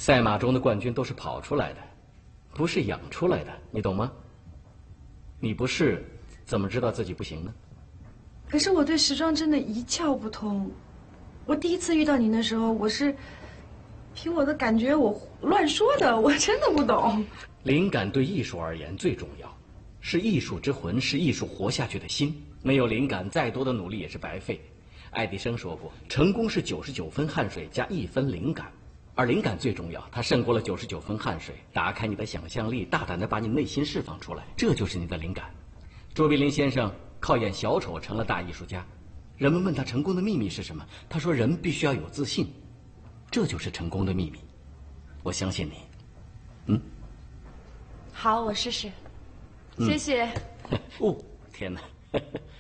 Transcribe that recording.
赛马中的冠军都是跑出来的，不是养出来的，你懂吗？你不是，怎么知道自己不行呢？ 可是我对时装真的一窍不通。我第一次遇到您的时候，我是凭我的感觉，我乱说的，我真的不懂。 灵感对艺术而言最重要，是艺术之魂，是艺术活下去的心。没有灵感，再多的努力也是白费。爱迪生说过，成功是99分汗水加1分灵感，而灵感最重要，它胜过了99分汗水。打开你的想象力，大胆地把你内心释放出来，这就是你的灵感。卓别林先生靠演小丑成了大艺术家，人们问他成功的秘密是什么，他说人必须要有自信，这就是成功的秘密。我相信你。 好，我试试。谢谢。 哦，天哪！